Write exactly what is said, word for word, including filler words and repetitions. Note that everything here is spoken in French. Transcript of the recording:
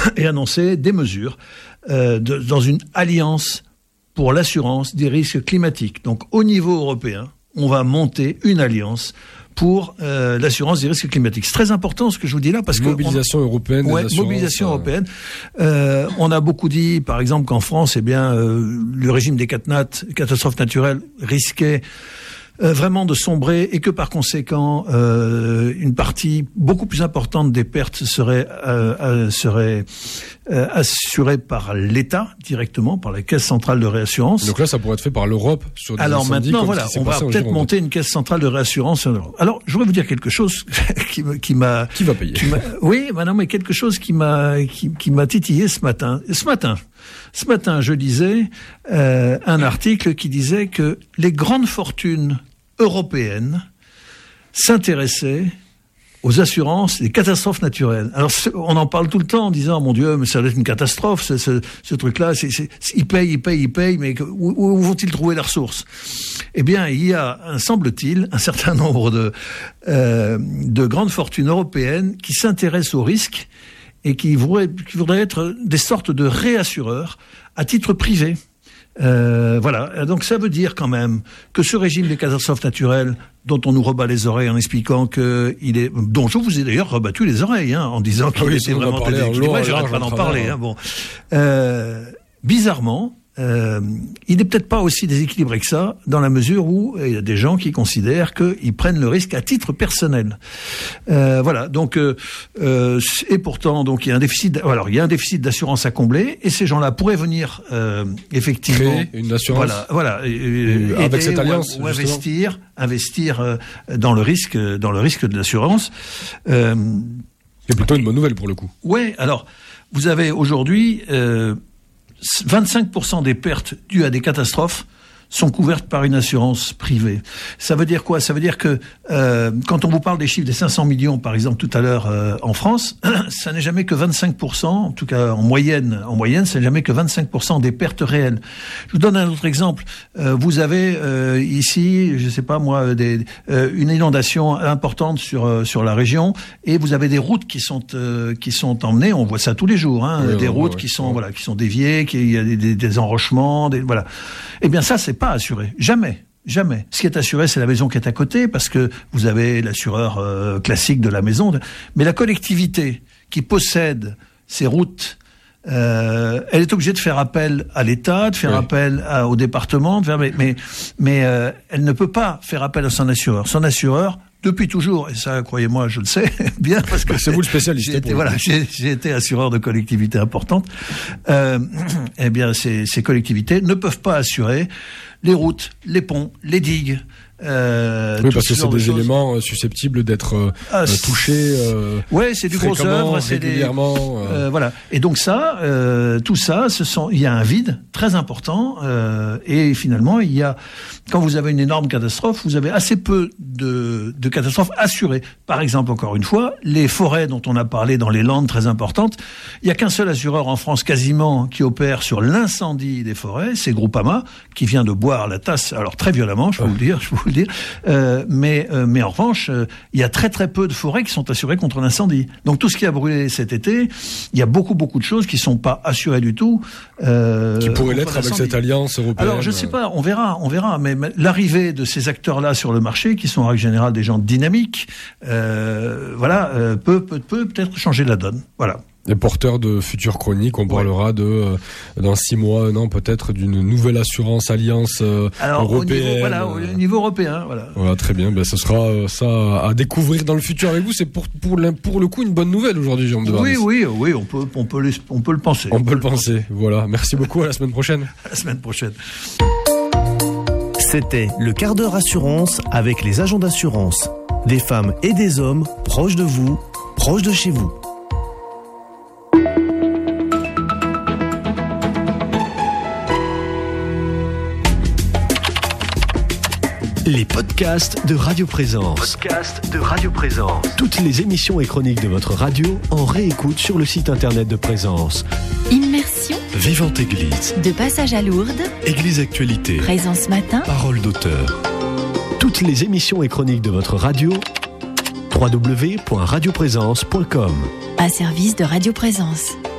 et annoncé des mesures euh, de, dans une alliance pour l'assurance des risques climatiques. Donc, au niveau européen, on va monter une alliance pour euh, l'assurance des risques climatiques. C'est très important ce que je vous dis là parce que mobilisation on, européenne, ouais, des assurances, mobilisation euh... européenne. Euh, on a beaucoup dit, par exemple, qu'en France, eh bien, euh, le régime des catnat, catastrophes naturelles, risquait Euh, vraiment de sombrer et que par conséquent euh, une partie beaucoup plus importante des pertes serait euh, euh, serait euh, assurée par l'État directement, par la caisse centrale de réassurance. Donc là, ça pourrait être fait par l'Europe sur des Alors incendies, maintenant, voilà, on va peut-être monter une caisse centrale de réassurance. Alors, je voudrais vous dire quelque chose qui, me, qui m'a qui va payer. Qui m'a, oui, bah non, mais quelque chose qui m'a qui, qui m'a titillé ce matin. Ce matin. Ce matin, je lisais euh, un article qui disait que les grandes fortunes européennes s'intéressaient aux assurances des catastrophes naturelles. Alors, on en parle tout le temps en disant, mon Dieu, mais ça doit être une catastrophe, ce, ce, ce truc-là, c'est, c'est, ils payent, ils payent, ils payent, mais où, où vont-ils trouver la ressource ? Eh bien, il y a, semble-t-il, un certain nombre de, euh, de grandes fortunes européennes qui s'intéressent aux risques et qui voudraient, qui voudraient être des sortes de réassureurs à titre privé. Euh, voilà, donc ça veut dire quand même que ce régime des catastrophes naturelles dont on nous rebat les oreilles en expliquant que il est, dont je vous ai d'ailleurs rebattu les oreilles, hein, en disant qu'il oui, était vraiment déséquilibré, j'arrête pas d'en parler, hein, bon. Euh, bizarrement, Euh, il n'est peut-être pas aussi déséquilibré que ça, dans la mesure où il y a des gens qui considèrent qu'ils prennent le risque à titre personnel. Euh, voilà. Donc, euh, euh, et pourtant, donc il y a un déficit. Alors, il y a un déficit d'assurance à combler, et ces gens-là pourraient venir euh, effectivement créer une assurance. Voilà, voilà. Et, et, avec cette alliance, ou, ou investir, investir euh, dans le risque, dans le risque de l'assurance. Euh, C'est plutôt une bonne nouvelle pour le coup. Ouais. Alors, vous avez aujourd'hui. Euh, vingt-cinq pour cent des pertes dues à des catastrophes sont couvertes par une assurance privée. Ça veut dire quoi ? Ça veut dire que euh, quand on vous parle des chiffres des cinq cents millions, par exemple, tout à l'heure euh, en France, ça n'est jamais que vingt-cinq pour cent, en tout cas en moyenne, en moyenne, ça n'est jamais que vingt-cinq pour cent des pertes réelles. Je vous donne un autre exemple. Euh, vous avez euh, ici, je sais pas moi, des, euh, une inondation importante sur euh, sur la région, et vous avez des routes qui sont euh, qui sont emmenées. On voit ça tous les jours, hein, oui, des ouais, routes ouais, qui sont ouais. voilà, qui sont déviées, qui il y a des, des, des enrochements, des, voilà. Eh bien ça, c'est pas assuré. Jamais. Jamais. Ce qui est assuré, c'est la maison qui est à côté, parce que vous avez l'assureur euh, classique de la maison. Mais la collectivité qui possède ces routes, euh, elle est obligée de faire appel à l'État, de faire oui. appel à, au département, de faire, mais mais, mais euh, elle ne peut pas faire appel à son assureur. Son assureur, depuis toujours, et ça, croyez-moi, je le sais bien, parce que c'est vous le spécialiste. J'ai été, voilà, j'ai, j'ai été assureur de collectivités importantes. Euh, eh bien, ces, ces collectivités ne peuvent pas assurer les routes, les ponts, les digues. Euh, oui, parce que c'est des choses. éléments susceptibles d'être euh, ah, touchés. Euh, ouais, c'est du gros œuvre, c'est régulièrement. Des, euh, voilà. Et donc ça, euh, tout ça, ce sont, il y a un vide très important. Euh, et finalement, il y a, quand vous avez une énorme catastrophe, vous avez assez peu de, de catastrophes assurées. Par exemple, encore une fois, les forêts dont on a parlé dans les Landes très importantes, il y a qu'un seul assureur en France quasiment qui opère sur l'incendie des forêts, c'est Groupama, qui vient de boire la tasse, alors très violemment, je peux ouais. vous le dire, je peux vous le dire. Euh, mais euh, mais en revanche, euh, il y a très très peu de forêts qui sont assurées contre l'incendie. Donc tout ce qui a brûlé cet été, il y a beaucoup beaucoup de choses qui sont pas assurées du tout. Euh, qui pourraient l'être avec cette alliance européenne. Alors je sais pas, on verra, on verra. Mais, mais l'arrivée de ces acteurs-là sur le marché, qui sont en règle générale des gens dynamiques, euh, voilà, euh, peut peut peut peut-être changer la donne. Voilà. Les porteurs de futures chroniques, on parlera ouais. de euh, dans six mois, non peut-être d'une nouvelle assurance alliance euh, Alors, européenne. Au niveau, voilà, au niveau européen, voilà. Voilà, très bien. Ben ce sera euh, ça à découvrir dans le futur avec vous. C'est pour pour pour le coup une bonne nouvelle aujourd'hui, Jérôme de Oui, oui, oui. On peut on peut le, on peut le penser. On, on peut, peut le penser. penser. Voilà. Merci beaucoup. À la semaine prochaine. À la semaine prochaine. C'était le quart d'heure assurance avec les agents d'assurance, des femmes et des hommes proches de vous, proches de chez vous. Les podcasts de Radio Présence. Podcasts de Radio Présence. Toutes les émissions et chroniques de votre radio en réécoute sur le site internet de Présence. Immersion. Vivante Église. De passage à Lourdes. Église Actualité. Présence Matin. Parole d'auteur. Toutes les émissions et chroniques de votre radio. w w w point radio présence point com. Un service de Radio Présence.